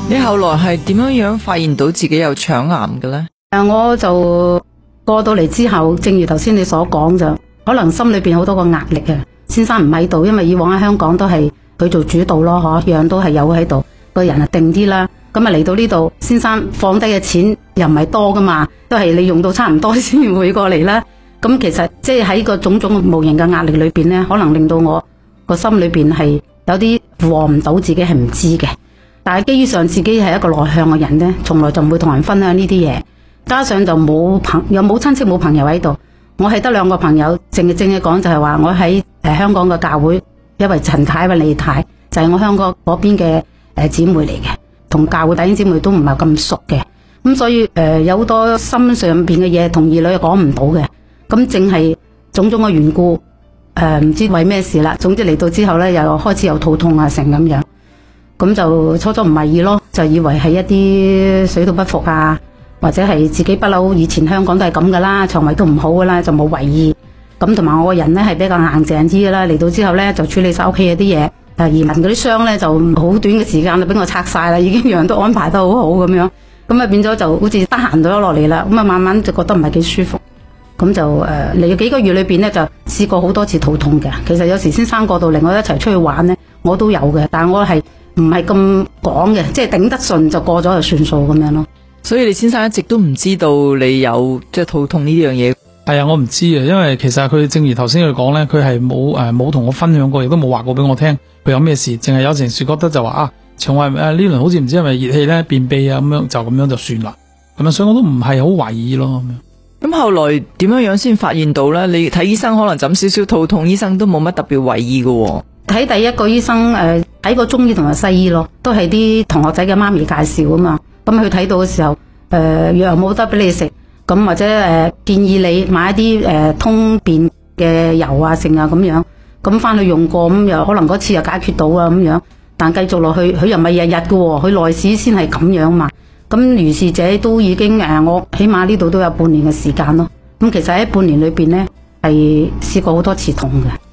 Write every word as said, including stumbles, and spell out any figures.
你後來係點樣樣發現到自己有腸癌嘅呢？ 誒，我就過到嚟之後，正如頭先你所講，就可能心裏邊好多個壓力啊。先生唔喺度，因為以往喺香港都係佢做主導咯，嗬，樣樣都係有喺度，個人啊定啲啦。咁啊嚟到呢度，先生放低嘅錢又唔係多噶嘛，都係你用到差唔多先會過嚟啦。咁其實即係喺個種種無形嘅壓力裏邊呢，可能令到我個心裏邊係有啲負荷唔到，自己係唔知嘅。但係基於上自己係一個內向嘅人呢，從來就唔會同人分享呢啲嘢。加上就冇朋又冇親戚冇朋友喺度，我係得兩個朋友，正嘅正嘅講就係話我喺誒香港嘅教會，因為陳太因為李太就係、是、我香港嗰邊嘅誒姊妹嚟嘅，同教會弟兄姊妹都唔係咁熟嘅，咁所以誒、呃、有好多心上邊嘅嘢同兒女講唔到嘅，咁正係種種嘅緣故，誒、呃、唔知為咩事啦。總之嚟到之後咧，又開始有肚痛啊成咁樣，咁就初初唔係意咯，就以為係一啲水土不服啊。或者係自己不嬲，以前香港都係咁噶啦，腸胃都唔好噶啦，就冇為意。咁同埋我個人咧係比較硬淨啲噶啦，嚟到之後咧就處理晒屋企嘅啲嘢。誒移民嗰啲箱咧就好短嘅時間就俾我拆晒啦，已經樣樣都安排得好好咁樣。咁啊變咗就好似得閒咗落嚟啦。咁啊慢慢就覺得唔係幾舒服。咁就誒嚟咗幾個月裏邊咧就試過好多次肚痛嘅。其實有時先生過到嚟我一齊出去玩咧，我都有嘅，但係我係唔係咁講嘅，即係頂得順就過咗就算數咁樣咯。 所以你先生一直都唔知道你有即係肚痛呢樣嘢。 係啊，我唔知啊，因為其實佢正如頭先佢講咧，佢係冇誒冇同我分享過，亦都冇話過俾我聽佢有咩事，淨係有陣時覺得就話啊腸胃誒呢輪好似唔知係咪熱氣咧便秘啊咁樣，就咁樣就算啦。咁啊，所以我都唔係好懷疑咯咁樣。 咁後來點樣樣先發現到咧？你睇醫生可能枕少少肚痛，醫生都冇乜特別為意嘅。 睇第一個醫生誒睇過中醫同埋西醫咯，都係啲同學仔嘅媽咪介紹啊嘛。咁佢睇到嘅時候，誒、呃、藥冇得俾你食，咁或者誒、呃、建議你買一啲誒、呃、通便嘅油啊、剩啊咁樣，咁翻去用過，咁又可能嗰次又解決到啊咁樣，但繼續落去，佢又唔係日日嘅喎，佢內視先係咁樣嘛。咁如是者都已經誒、呃，我起碼呢度都有半年嘅時間咯。咁其實喺半年裏邊咧，係試過好多次痛嘅。